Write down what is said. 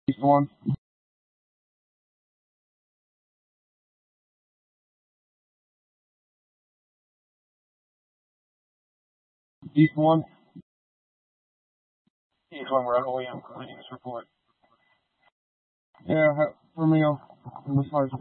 East 1. East 1. East 1, we're at OEM completing this report. Yeah, for me, I'm as far as.